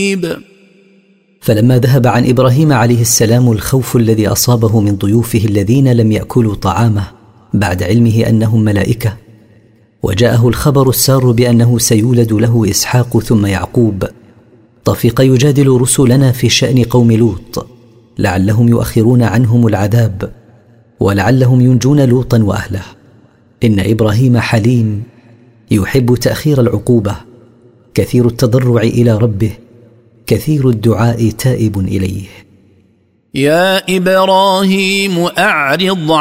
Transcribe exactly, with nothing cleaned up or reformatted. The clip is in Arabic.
فلما ذهب عن إبراهيم عليه السلام الخوف الذي أصابه من ضيوفه الذين لم يأكلوا طعامه بعد علمه أنهم ملائكة، وجاءه الخبر السار بأنه سيولد له إسحاق ثم يعقوب، طفق يجادل رسلنا في شأن قوم لوط لعلهم يؤخرون عنهم العذاب ولعلهم ينجون لوطا وأهله. إن إبراهيم حليم يحب تأخير العقوبة، كثير التضرع إلى ربه، كثير الدعاء تائب إليه. يا إبراهيم أعرض